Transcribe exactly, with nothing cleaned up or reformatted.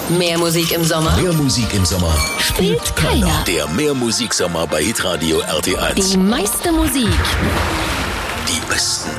Mehr Musik im Sommer Mehr Musik im Sommer spielt keiner. Der Mehr Musiksommer bei Hitradio R T eins. Die meiste Musik. Die besten